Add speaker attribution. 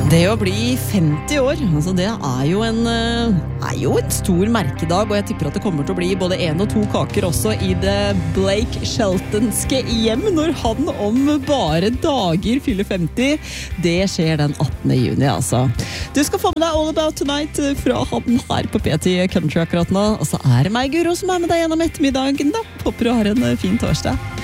Speaker 1: Det å bli 50 år, altså det er jo en stor merkedag, og jeg tipper at det kommer til å bli både 1 og 2 kaker også i det Blake Sheltonske hjem når han om bare dager fyller 50. Det skjer den 18. juni, altså. Du skal få med deg All About Tonight fra han her på P10 Country akkurat nå, og så er det meg, Guro, som er med deg gjennom ettermiddagen da. Håper du har en fin torsdag.